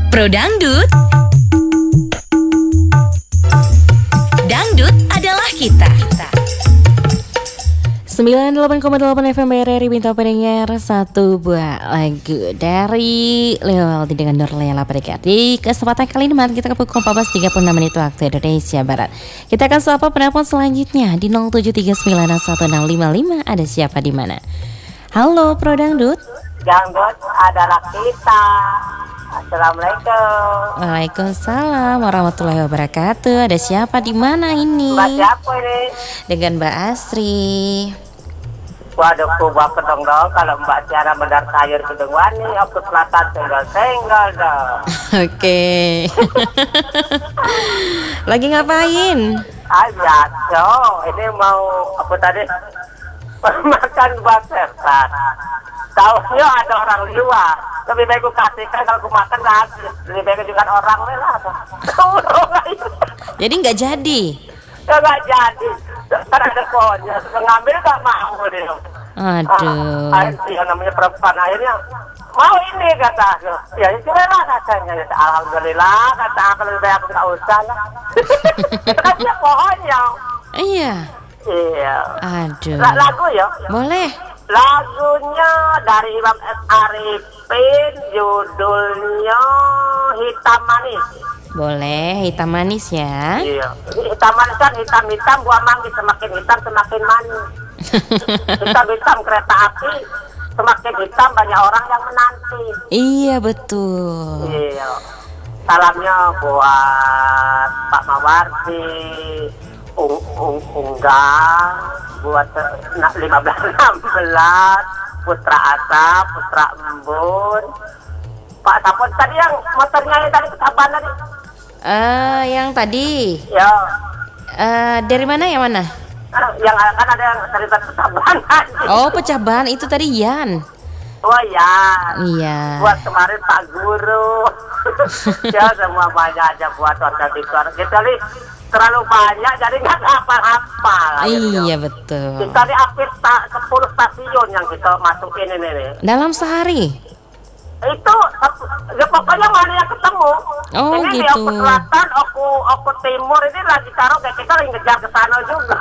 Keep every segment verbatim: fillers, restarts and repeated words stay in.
Pro Dangdut, Dangdut adalah kita. sembilan puluh delapan koma delapan F M R R I Bintang Pendengar. Satu buah lagu dari Leo Aldi dengan Nurlela Pada di kesempatan kali ini mari kita ke pukul empat belas tiga puluh enam menit waktu Indonesia Barat. Kita akan sapa penelpon selanjutnya di nol tujuh tiga sembilan satu enam lima lima. Ada siapa di mana? Halo Pro Dangdut. Dangdut adalah kita. Assalamualaikum. Waalaikumsalam warahmatullahi wabarakatuh. Ada siapa di mana ini? Mbak siapa ini? Dengan Mbak Asri. Waduh, ku bapak dong dong. Kalau Mbak Tiara mendar sayur gedung wani, aku selatan tinggal-tinggal dong. Oke. Lagi ngapain? Aja, so ini mau apa tadi? Makan batesan. Tahunya ada orang luar. Lebih baik ku kasihkan kalau ku makan habis. Lebih baik juga orang lah. Jadi nggak jadi? Nggak jadi. Kan ada pohonnya. Mengambil nggak mau dia. Aduh. Ah, yang namanya perempuan akhirnya mau ini kata. Ya itu lah katanya. Alhamdulillah kata kalau lebih aku nggak usah lah. Kan dia pohonnya. Iya. Iya. Aduh. Lagu ya? Boleh. Lagunya dari Imam S. Arifin, judulnya Hitam Manis. Boleh, hitam manis ya. Iya. Hitam manis kan hitam-hitam, buah manggis semakin hitam semakin manis. Hitam-hitam kereta api, semakin hitam banyak orang yang menanti. Iya betul. Iya. Salamnya buat Pak Mawardi, Ung Ung Unggang, buat lima belas enam belas, Putra Asa, Putra Embun, Pak Sapon tadi yang motornya yang tadi ketaban tadi. Eh, uh, yang tadi. Ya. Eh, uh, dari mana yang mana? Yang kan ada yang cerita ketaban. Oh, pecah ban itu tadi Yan. Oh ya. Iya. Buat kemarin Pak Guru. Ya semua banyak aja buat warga Bituan. Kecuali terlalu banyak jadi nggak hafal-hafal. Iya gitu. Betul. Kita di hampir ta- sepuluh stasiun yang kita masukin ini nih. Dalam sehari? Itu ya pokoknya mana yang ketemu. Oh ini gitu. Ini di Oku Selatan, Oku, Oku Timur ini lagi taruh kayak kita lagi ngejar ke sana juga.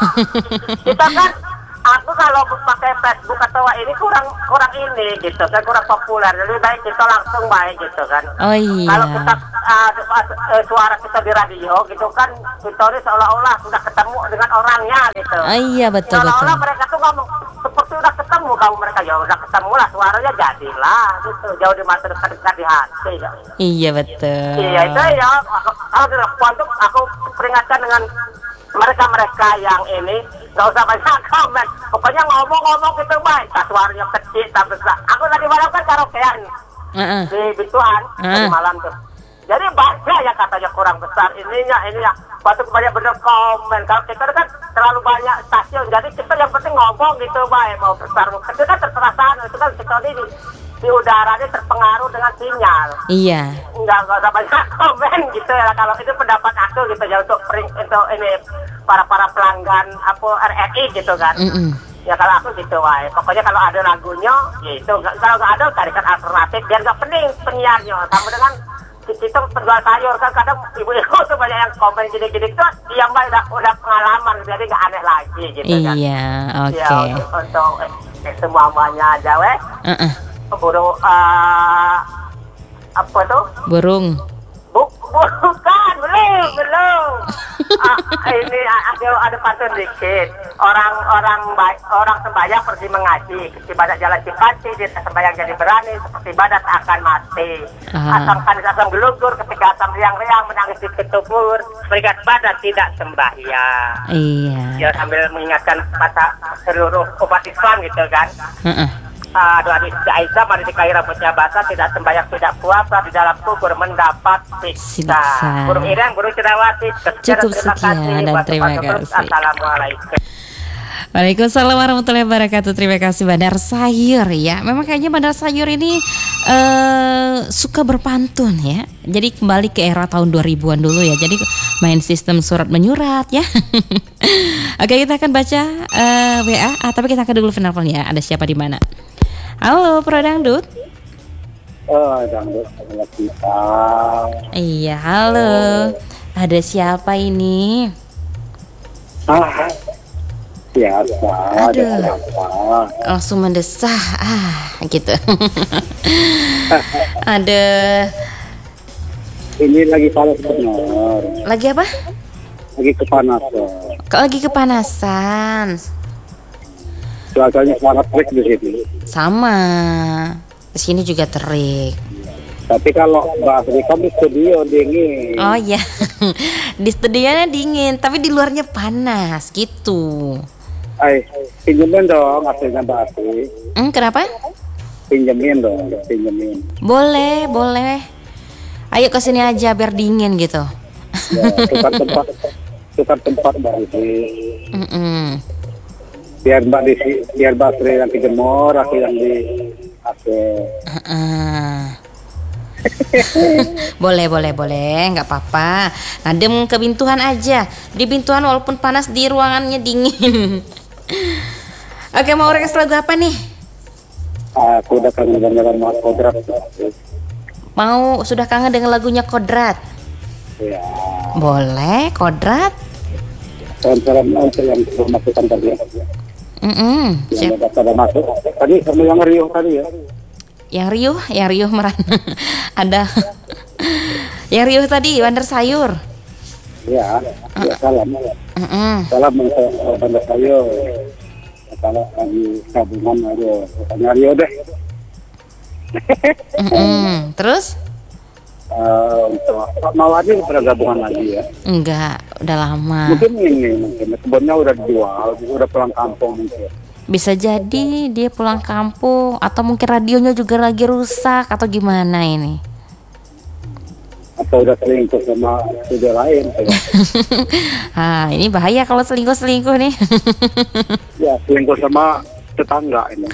Kita kan aku kalau pakai Facebook atau ini kurang kurang ini gitu kan, kurang populer. Lebih baik kita langsung baik gitu kan. Oh iya. Kalau kita uh, uh, suara kita di radio gitu kan, kita ini seolah-olah sudah ketemu dengan orangnya gitu. Oh iya betul betul. Seolah-olah mereka tuh ngomong seperti udah ketemu kamu mereka, ya udah ketemu lah suaranya jadilah gitu, jauh di mata dekat-dekat di hati ya. Iya betul. Iya itu ya. Kalau di untuk aku peringatkan dengan mereka-mereka yang ini nggak usah banyak komen, pokoknya ngomong-ngomong gitu baik, suaranya kecil tak besar. Aku tadi malam kan karaokean uh-uh. di Bituan uh. tadi malam tuh. Jadi banyak ya katanya kurang besar ininya ini ya. Waktu banyak bener komen. Kalau kita kan terlalu banyak stasiun, jadi kita yang penting ngomong gitu baik, mau besar mau kecil kan terserah sana. Itu kan kita ini di udara ini terpengaruh dengan sinyal. Iya. Enggak enggak usah banyak komen gitu ya. Kalau itu pendapat aku gitu ya untuk pering, untuk ini para para pelanggan apa R R I gitu kan. Mm-mm. Ya kalau aku gitu wae. Pokoknya kalau ada lagunya ya itu, kalau nggak ada carikan alternatif biar nggak pening penyiarnya. Sama dengan kita penjual sayur kan kadang ibu-ibu tuh banyak yang komen gini-gini tuh yang udah udah pengalaman jadi nggak aneh lagi gitu kan. Iya, oke. Ya untuk, untuk eh, semuanya aja weh. Uh-uh. Burung uh, apa tuh? Burung. Buk, bukan, belum, belum. Ah, ini ada ada pantun dikit. Orang-orang baik, orang sembahyang pergi mengaji. Ibadat jalan simpati, dia sembahyang jadi berani. Seperti ibadat akan mati. Ah. Asam panis asam gelugur, ketika asam riang-riang menangis di ketubur. Berikat badan tidak sembahyang. Iya. Ya sambil mengingatkan masa seluruh umat Islam gitu kan. Uh-uh. Uh, doa di Aisyah, mari dikair rambutnya basah, tidak sembahyang, tidak puasa, di dalam kubur mendapat siksa. Siksa. Burung Iren, burung Cenderawasih. Cukup sekian dan terima kasih. Assalamualaikum. Waalaikumsalam warahmatullahi wabarakatuh. Terima kasih Bandar Sayur ya. Memang kayaknya Bandar Sayur ini uh, suka berpantun ya. Jadi kembali ke era tahun dua ribuan dulu ya. Jadi main sistem surat menyurat ya. Oke, kita akan baca uh, W A, ah, tapi kita akan dulu penelpon ya. Ada siapa di mana? Halo Pro Dangdut. Oh, dangdut adalah kita. Iya, halo. Ada siapa ini? Ah, biasa. Ada Aduh. siapa? Langsung mendesah, ah, gitu. Ada Ini lagi panas benar. lagi apa? Lagi kepanasan. Kok lagi kepanasan? Cuacanya sangat terik di sini. Sama. Di sini juga terik. Tapi kalau Mbak Afrika di studio dingin. Oh iya. Di studionya dingin, tapi di luarnya panas gitu. Ay, pinjemin dong hasilnya Mbak Afri. Hmm, kenapa? Pinjemin dong, pinjemin. Boleh, boleh. Ayo ke sini aja biar dingin gitu. Ya, tukar tempat, tukar tempat Mbak Afri. Mm-mm. Biar Mbak Desi, biar Mbak Afri yang dijemur, aku yang di A C. Heeh. Boleh, boleh, boleh, nggak apa-apa. Ngadem ke bintuhan aja. Di bintuhan walaupun panas, di ruangannya dingin. Oke, mau request lagu apa nih? Aku udah kangen dengan Mas Kodrat. Mau sudah kangen dengan lagunya Kodrat? Ya, Boleh, Kodrat. salam-salam untuk yang sudah masukkan tadi. Mm-mm. Yang Siap. udah pada masuk. Tadi sama yang Rio tadi ya. Yang riuh, yang riuh merana. Ada. Yang riuh tadi, Wander Sayur. Ya, ya salam. Mm-mm. Salam untuk uh, Banda Sayo. Kalau kami gabungan ada bukannya Rio deh. Mm-mm. Terus? Uh, untuk Pak Mawadi pernah gabungan lagi ya. Enggak, udah lama. Mungkin ini mungkin kebunnya udah dijual, udah pulang kampung mungkin. Bisa jadi dia pulang kampung, atau mungkin radionya juga lagi rusak, atau gimana ini? Atau udah selingkuh sama studio lain. Ah, ini bahaya kalau selingkuh-selingkuh nih. Ya selingkuh sama tetangga ini.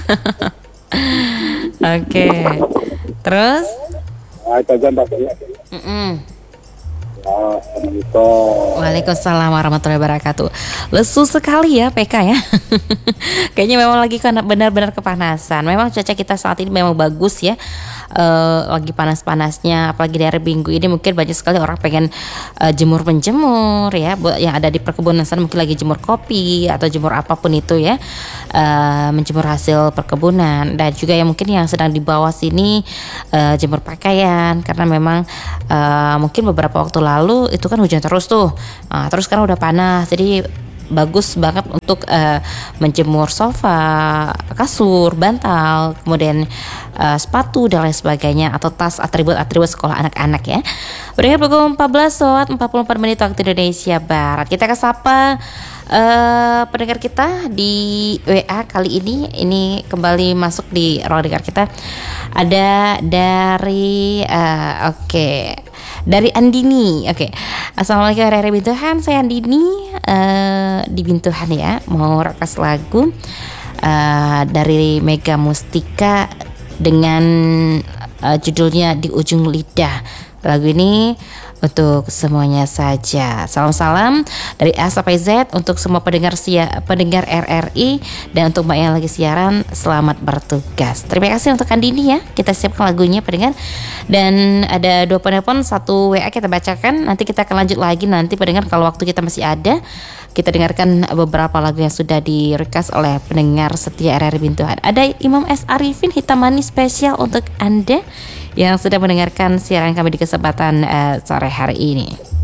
Oke. Terus? Nah, itu aja Mbak. Mm-mm. Ya, Assalamualaikum. Waalaikumsalam warahmatullahi wabarakatuh. Lesu sekali ya P K ya. Kayaknya memang lagi karena benar-benar kepanasan. Memang cuaca kita saat ini memang bagus ya. Uh, lagi panas-panasnya, apalagi dari minggu ini mungkin banyak sekali orang pengen uh, jemur menjemur ya, buat yang ada di perkebunan sana mungkin lagi jemur kopi atau jemur apapun itu ya, uh, menjemur hasil perkebunan, dan juga yang mungkin yang sedang di bawah sini uh, jemur pakaian karena memang uh, mungkin beberapa waktu lalu itu kan hujan terus tuh, uh, terus sekarang udah panas, jadi bagus banget untuk uh, menjemur sofa, kasur, bantal, kemudian uh, sepatu dan lain sebagainya, atau tas atribut-atribut sekolah anak-anak ya. Berakhir pukul empat belas lewat empat puluh empat menit waktu Indonesia Barat. Kita ke sapa uh, pendengar kita di W A kali ini. Ini kembali masuk di ruang dengar kita. Ada dari uh, oke okay. Dari Andini. Oke. Okay. Assalamualaikum R R I Bintuhan. Saya Andini uh, di Bintuhan ya. Mau request lagu uh, dari Mega Mustika dengan uh, judulnya Di Ujung Lidah. Lagu ini untuk semuanya saja. Salam-salam dari A sampai Z untuk semua pendengar sia, pendengar R R I, dan untuk Mbak yang lagi siaran, selamat bertugas. Terima kasih untuk Andini ya. Kita siapkan lagunya pendengar. Dan ada dua penelpon, satu W A kita bacakan. Nanti kita akan lanjut lagi nanti pendengar kalau waktu kita masih ada. Kita dengarkan beberapa lagu yang sudah di request oleh pendengar setia R R I Bintuhan. Ada Imam S. Arifin, Hitam Manis spesial untuk Anda yang sudah mendengarkan siaran kami di kesempatan uh, sore hari ini.